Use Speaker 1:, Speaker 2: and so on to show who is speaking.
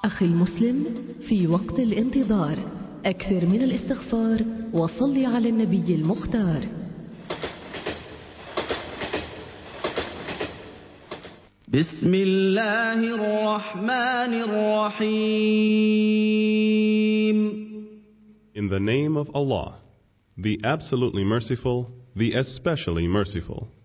Speaker 1: أخي المسلم، في وقت الانتظار أكثر من الاستغفار وصل على النبي المختار.
Speaker 2: بسم الله الرحمن الرحيم.
Speaker 3: In the name of Allah, the absolutely merciful, the especially merciful.